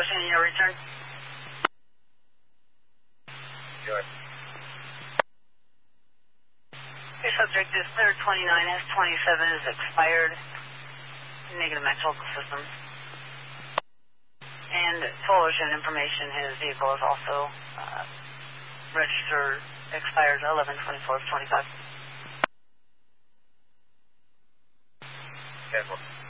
establishing your return. Sure. Your subject is clear 29S27 is expired. Negative match local systems. And full ocean information, his vehicle is also registered, expired 11/24/25. Careful.